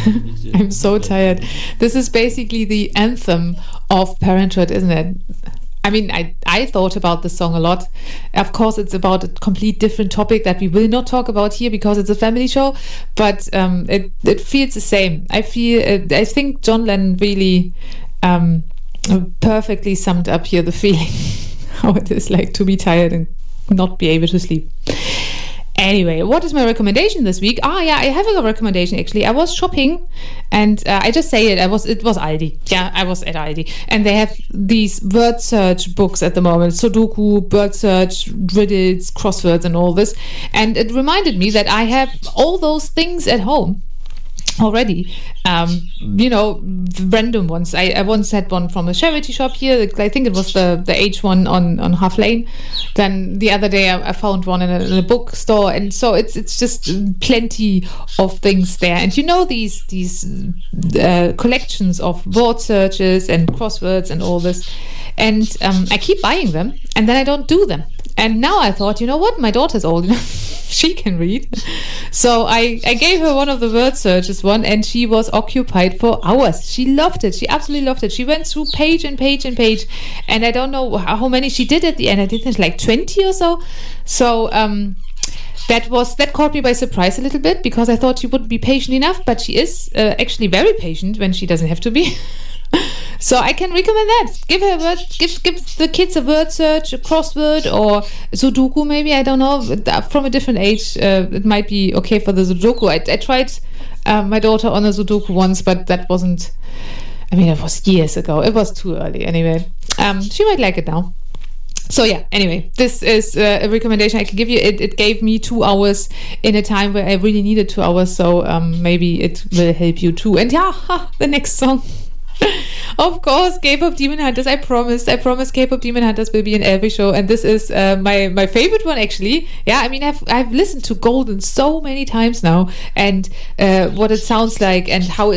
I'm so tired. This is basically the anthem of parenthood, isn't it? I mean, I thought about this song a lot. Of course, it's about a complete different topic that we will not talk about here because it's a family show, but it feels the same. I think John Lennon really perfectly summed up here the feeling, how it is like to be tired and not be able to sleep. Anyway, what is my recommendation this week? I have a recommendation actually. I was shopping and I just say it. It was Aldi. Yeah, I was at Aldi. And they have these word search books at the moment. Sudoku, word search, riddles, crosswords and all this. And it reminded me that I have all those things at home already. Random ones. I once had one from a charity shop here. I think it was the H one on Half Lane. Then the other day I found one in a bookstore, and so it's just plenty of things there. And these collections of word searches and crosswords and all this. And I keep buying them, and then I don't do them. And now I thought, you know what? My daughter's old enough. She can read. So I gave her one of the word searches one, and she was occupied for hours. She loved it. She absolutely loved it. She went through page and page and page. And I don't know how many she did at the end. I think like 20 or so. So that caught me by surprise a little bit, because I thought she wouldn't be patient enough. But she is actually very patient when she doesn't have to be. So I can recommend that. Give the kids a word search, a crossword, or Sudoku maybe. I don't know. From a different age, it might be okay for the Sudoku. I tried my daughter on a Sudoku once, but that wasn't. I mean, it was years ago. It was too early. Anyway, she might like it now. So yeah, anyway, this is a recommendation I can give you. It gave me 2 hours in a time where I really needed 2 hours. So maybe it will help you too. And the next song. Of course, K-pop Demon Hunters. I promised K-pop Demon Hunters will be in every show, and this is my favorite one actually. Yeah, I mean I've listened to Golden so many times now, and what it sounds like and how